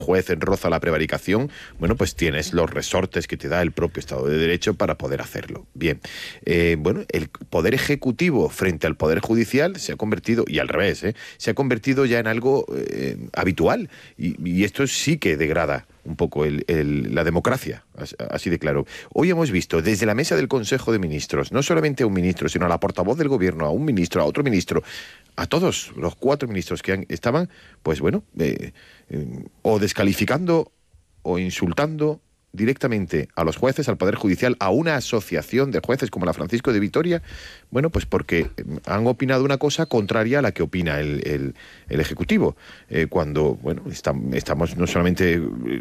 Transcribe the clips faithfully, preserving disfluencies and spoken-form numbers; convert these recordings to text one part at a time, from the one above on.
juez roza la prevaricación, bueno, pues tienes los resortes que te da el propio Estado de Derecho para poder hacerlo. Bien, eh, bueno, el Poder Ejecutivo frente al Poder Judicial se ha convertido, y al revés, ¿eh? se ha convertido ya en algo eh, habitual, y, y esto sí que degrada un poco el, el, la democracia, así de claro. Hoy hemos visto desde la mesa del Consejo de Ministros, no solamente a un ministro, sino a la portavoz del Gobierno, a un ministro, a otro ministro, a todos los cuatro ministros que han, estaban, pues bueno, eh, eh, o descalificando o insultando directamente a los jueces, al Poder Judicial, a una asociación de jueces como la Francisco de Vitoria, bueno, pues porque han opinado una cosa contraria a la que opina el, el, el Ejecutivo, eh, cuando, bueno, está, estamos no solamente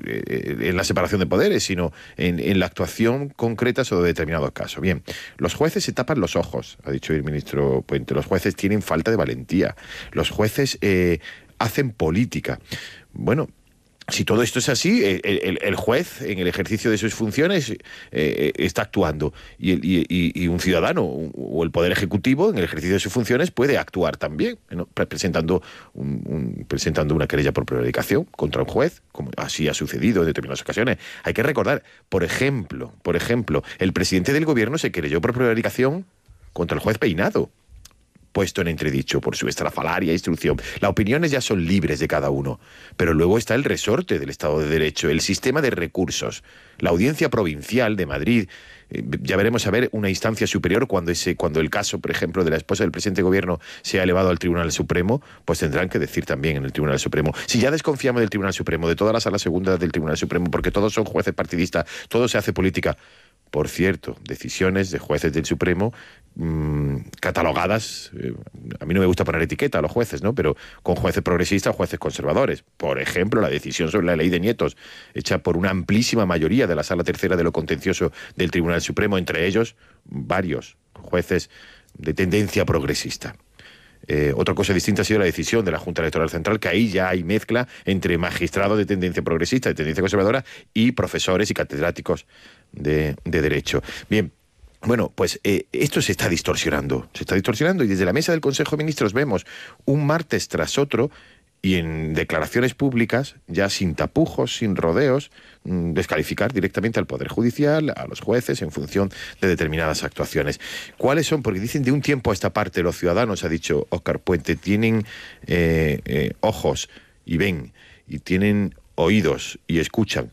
en la separación de poderes, sino en, en la actuación concreta sobre determinados casos. Bien, los jueces se tapan los ojos, ha dicho el ministro Puente, los jueces tienen falta de valentía, los jueces eh, hacen política. Bueno, si todo esto es así, el, el, el juez, en el ejercicio de sus funciones, eh, está actuando. Y, el, y, y un ciudadano o el Poder Ejecutivo, en el ejercicio de sus funciones, puede actuar también, ¿no? presentando, un, un, presentando una querella por prevaricación contra un juez, como así ha sucedido en determinadas ocasiones. Hay que recordar, por ejemplo, por ejemplo, el presidente del Gobierno se querelló por prevaricación contra el juez Peinado, puesto en entredicho por su estrafalaria instrucción. Las opiniones ya son libres de cada uno, pero luego está el resorte del Estado de Derecho, el sistema de recursos, la Audiencia Provincial de Madrid. Eh, ya veremos a ver una instancia superior cuando ese cuando el caso, por ejemplo, de la esposa del presidente de Gobierno sea elevado al Tribunal Supremo, pues tendrán que decir también en el Tribunal Supremo. Si ya desconfiamos del Tribunal Supremo, de toda la sala segunda del Tribunal Supremo, porque todos son jueces partidistas, todo se hace política. Por cierto, decisiones de jueces del Supremo mmm, catalogadas, eh, a mí no me gusta poner etiqueta a los jueces, ¿no? Pero con jueces progresistas, jueces conservadores. Por ejemplo, la decisión sobre la ley de nietos, hecha por una amplísima mayoría de la Sala Tercera de lo Contencioso del Tribunal Supremo, entre ellos varios jueces de tendencia progresista. Eh, otra cosa distinta ha sido la decisión de la Junta Electoral Central, que ahí ya hay mezcla entre magistrados de tendencia progresista, de tendencia conservadora, y profesores y catedráticos de, de Derecho. Bien, bueno, pues eh, esto se está distorsionando, se está distorsionando, y desde la mesa del Consejo de Ministros vemos un martes tras otro, y en declaraciones públicas, ya sin tapujos, sin rodeos, mmm, descalificar directamente al Poder Judicial, a los jueces, en función de determinadas actuaciones. ¿Cuáles son? Porque dicen de un tiempo a esta parte los ciudadanos, ha dicho Óscar Puente, tienen eh, eh, ojos y ven, y tienen oídos y escuchan.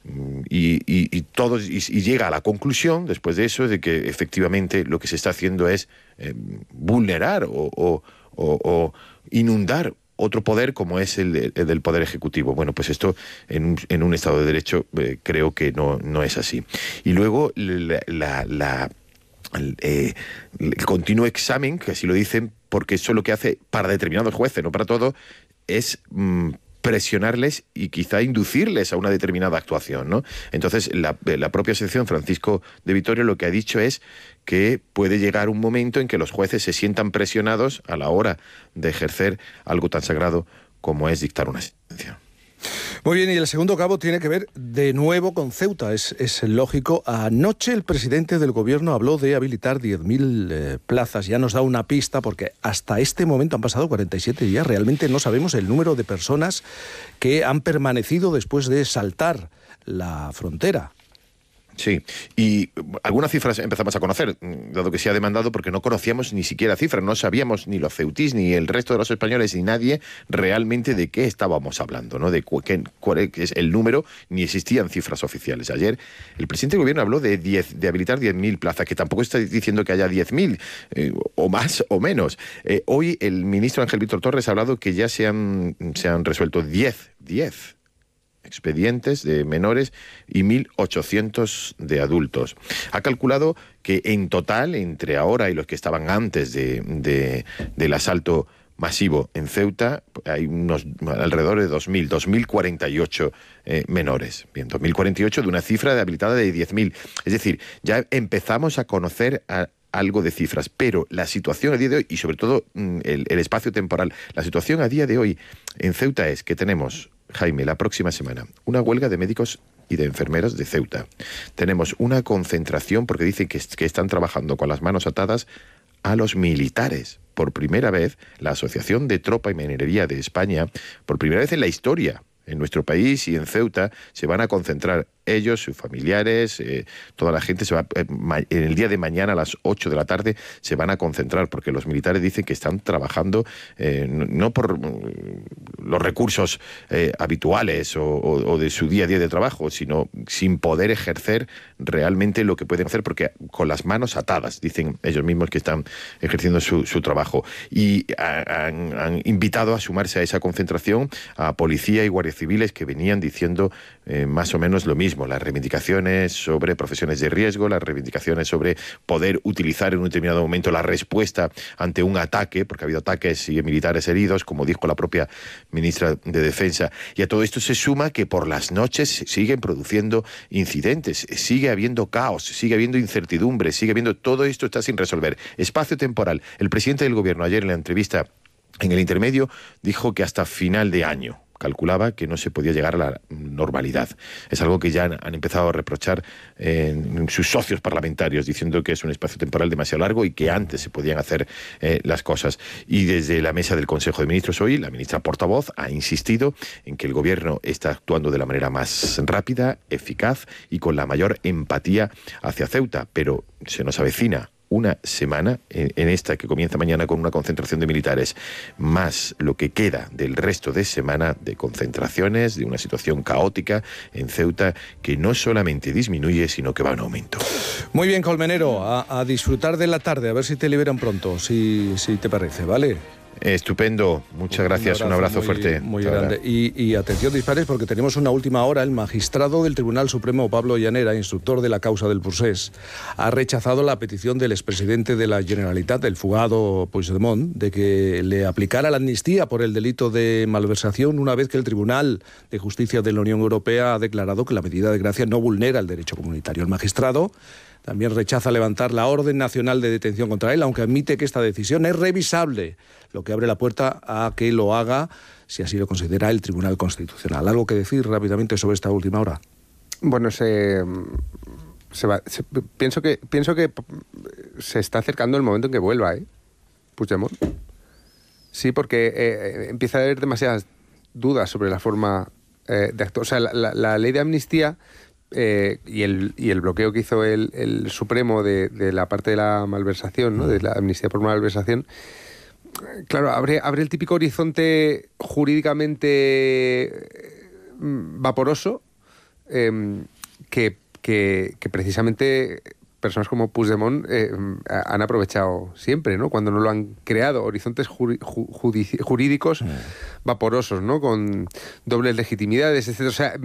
Y, y, y, todos, y, y llega a la conclusión, después de eso, de que efectivamente lo que se está haciendo es eh, vulnerar o, o, o, o inundar otro poder como es el, el del Poder Ejecutivo. Bueno, pues esto en un, en un Estado de Derecho eh, creo que no, no es así. Y luego la, la, la, el, eh, el continuo examen, que así lo dicen, porque eso lo que hace para determinados jueces, no para todos, es mmm, presionarles y quizá inducirles a una determinada actuación, ¿no? Entonces, la, la propia asociación Francisco de Vitoria lo que ha dicho es que puede llegar un momento en que los jueces se sientan presionados a la hora de ejercer algo tan sagrado como es dictar una sentencia. Muy bien, y el segundo cabo tiene que ver de nuevo con Ceuta, es, es lógico. Anoche el presidente del Gobierno habló de habilitar diez mil eh, plazas, ya nos da una pista porque hasta este momento han pasado cuarenta y siete días, realmente no sabemos el número de personas que han permanecido después de saltar la frontera. Sí, y algunas cifras empezamos a conocer, dado que se ha demandado, porque no conocíamos ni siquiera cifras, no sabíamos ni los ceutís, ni el resto de los españoles, ni nadie realmente de qué estábamos hablando, ¿no? De cu qué, cuál es el número, ni existían cifras oficiales. Ayer el presidente del Gobierno habló de, diez, de habilitar diez mil plazas, que tampoco está diciendo que haya diez mil, eh, o más o menos. Eh, hoy el ministro Ángel Víctor Torres ha hablado que ya se han, se han resuelto diez, diez expedientes de menores y mil ochocientos de adultos. Ha calculado que en total, entre ahora y los que estaban antes de, de, del asalto masivo en Ceuta, hay unos alrededor de dos mil, dos mil cuarenta y ocho eh, menores. Bien, dos mil cuarenta y ocho de una cifra de habilitada de diez mil. Es decir, ya empezamos a conocer a algo de cifras, pero la situación a día de hoy, y sobre todo el, el espacio temporal, la situación a día de hoy en Ceuta es que tenemos, Jaime, la próxima semana, una huelga de médicos y de enfermeras de Ceuta. Tenemos una concentración, porque dicen que, que están trabajando con las manos atadas a los militares. Por primera vez, la Asociación de Tropa y Minería de España, por primera vez en la historia, en nuestro país y en Ceuta se van a concentrar ellos, sus familiares, eh, toda la gente se va eh, en el día de mañana a las ocho de la tarde se van a concentrar porque los militares dicen que están trabajando eh, no, no por mm, los recursos eh, habituales o, o, o de su día a día de trabajo, sino sin poder ejercer realmente lo que pueden hacer porque con las manos atadas, dicen ellos mismos que están ejerciendo su, su trabajo. Y han, han invitado a sumarse a esa concentración a policía y guardias civiles que venían diciendo eh, más o menos lo mismo. Las reivindicaciones sobre profesiones de riesgo, las reivindicaciones sobre poder utilizar en un determinado momento la respuesta ante un ataque, porque ha habido ataques y militares heridos, como dijo la propia ministra de Defensa. Y a todo esto se suma que por las noches siguen produciendo incidentes, sigue habiendo caos, sigue habiendo incertidumbre, sigue habiendo... Todo esto está sin resolver. Espacio temporal. El presidente del gobierno ayer en la entrevista en El Intermedio dijo que hasta final de año calculaba que no se podía llegar a la normalidad. Es algo que ya han, han empezado a reprochar eh, en sus socios parlamentarios, diciendo que es un espacio temporal demasiado largo y que antes se podían hacer eh, las cosas. Y desde la mesa del Consejo de Ministros hoy, la ministra portavoz ha insistido en que el gobierno está actuando de la manera más rápida, eficaz y con la mayor empatía hacia Ceuta, pero se nos avecina una semana en, en esta que comienza mañana con una concentración de militares, más lo que queda del resto de semana de concentraciones, de una situación caótica en Ceuta que no solamente disminuye, sino que va en aumento. Muy bien, Colmenero, a, a disfrutar de la tarde, a ver si te liberan pronto, si, si te parece, ¿vale? Estupendo, muchas gracias, un abrazo, un abrazo muy, fuerte. Muy grande. Y, y atención, dispares, porque tenemos una última hora. El magistrado del Tribunal Supremo, Pablo Llanera, instructor de la causa del Procés, ha rechazado la petición del expresidente de la Generalitat, el fugado Puigdemont, de que le aplicara la amnistía por el delito de malversación, una vez que el Tribunal de Justicia de la Unión Europea ha declarado que la medida de gracia no vulnera el derecho comunitario. El magistrado también rechaza levantar la orden nacional de detención contra él, aunque admite que esta decisión es revisable, lo que abre la puerta a que lo haga, si así lo considera, el Tribunal Constitucional. ¿Algo que decir rápidamente sobre esta última hora? Bueno, se, se va, se, pienso que pienso que se está acercando el momento en que vuelva, ¿eh? Puigdemont. Sí, porque eh, empieza a haber demasiadas dudas sobre la forma eh, de actuar. O sea, la, la, la ley de amnistía... Eh, y, el, y el bloqueo que hizo el, el Supremo de, de la parte de la malversación, ¿no? De la amnistía por malversación, claro, abre, abre el típico horizonte jurídicamente vaporoso eh, que, que, que precisamente personas como Puigdemont eh, han aprovechado siempre, ¿no? Cuando no lo han creado, horizontes juri, ju, judici, jurídicos mm. vaporosos, ¿no? Con dobles legitimidades, etcétera. O sea,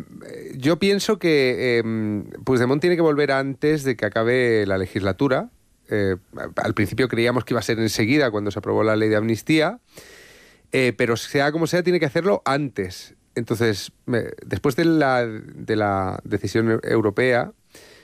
yo pienso que eh, Puigdemont tiene que volver antes de que acabe la legislatura. Eh, al principio creíamos que iba a ser enseguida cuando se aprobó la ley de amnistía, eh, pero sea como sea, tiene que hacerlo antes. Entonces, me, después de la, de la decisión europea,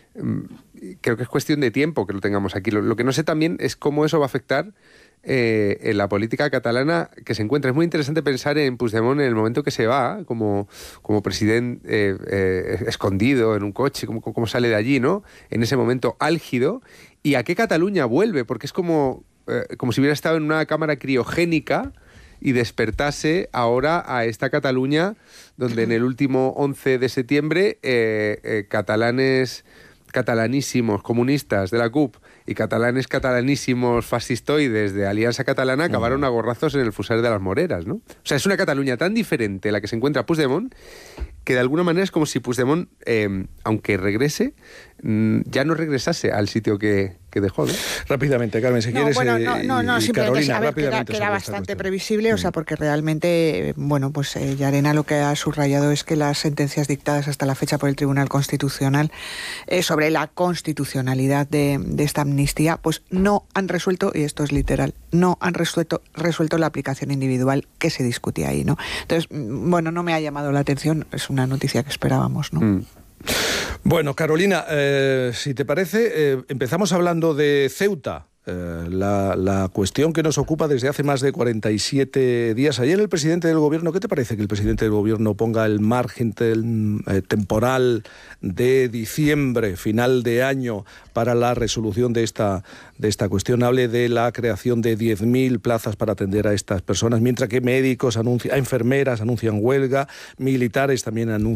creo que es cuestión de tiempo que lo tengamos aquí. Lo, lo que no sé también es cómo eso va a afectar eh, en la política catalana que se encuentra. Es muy interesante pensar en Puigdemont en el momento que se va, como, como presidente eh, eh, escondido en un coche, cómo, cómo sale de allí, ¿no? En ese momento álgido. ¿Y a qué Cataluña vuelve? Porque es como, eh, como si hubiera estado en una cámara criogénica y despertase ahora a esta Cataluña donde en el último once de septiembre eh, eh, catalanes... catalanísimos comunistas de la C U P y catalanes catalanísimos fascistoides de Alianza Catalana acabaron a gorrazos en el Fusar de las Moreras, ¿no? O sea, es una Cataluña tan diferente la que se encuentra Puigdemont que de alguna manera es como si Puigdemont, eh, aunque regrese, ya no regresase al sitio que, que dejó, ¿no? Rápidamente, Carmen, si no, quieres... Bueno, no, no, no, y, simplemente, Carolina, a ver, que era, que era bastante previsible, o sea, porque realmente, bueno, pues eh, Llarena lo que ha subrayado es que las sentencias dictadas hasta la fecha por el Tribunal Constitucional eh, sobre la constitucionalidad de, de esta amnistía, pues no han resuelto, y esto es literal, no han resuelto, resuelto la aplicación individual que se discutía ahí, ¿no? Entonces, bueno, no me ha llamado la atención, es una noticia que esperábamos, ¿no? Mm. Bueno, Carolina, eh, si te parece, eh, empezamos hablando de Ceuta. eh, la, la cuestión que nos ocupa desde hace más de cuarenta y siete días. Ayer el presidente del gobierno, ¿qué te parece que el presidente del gobierno ponga el margen tel, eh, temporal de diciembre, final de año, para la resolución de esta, de esta cuestión? Hable de la creación de diez mil plazas para atender a estas personas, mientras que médicos anuncian, enfermeras anuncian huelga, militares también anuncian